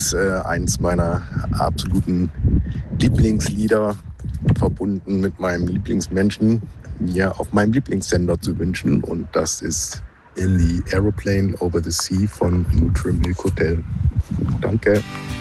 ist eins meiner absoluten Lieblingslieder, verbunden mit meinem Lieblingsmenschen, mir auf meinem Lieblingssender zu wünschen. Und das ist In the Aeroplane Over the Sea von Neutral Milk Hotel. Danke.